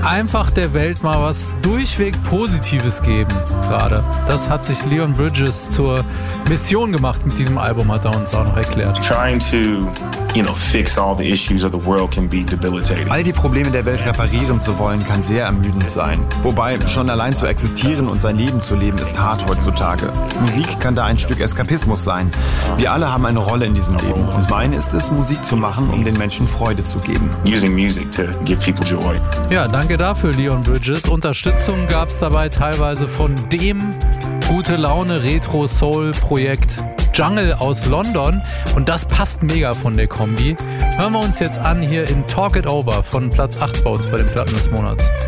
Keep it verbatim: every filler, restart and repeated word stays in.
einfach der Welt mal was durchweg Positives geben gerade. Das hat sich Leon Bridges zur Mission gemacht mit diesem Album, hat er uns auch noch erklärt. Trying to, you know, fix all the issues of the world can be debilitating. All die Probleme der Welt reparieren zu wollen, kann sehr ermüdend sein. Wobei, schon allein zu existieren und sein Leben zu leben, ist hart heutzutage. Musik kann da ein Stück Eskapismus sein. Wir alle haben eine Rolle in diesem Leben. Und meine ist es, Musik zu machen, um den Menschen Freude zu geben. Using music to give people joy. Ja, danke dafür, Leon Bridges. Unterstützung gab es dabei teilweise von dem Gute-Laune-Retro-Soul-Projekt Jungle aus London. Und das passt mega von der Kombi. Hören wir uns jetzt an hier in Talk It Over von Platz acht bei uns bei den Platten des Monats.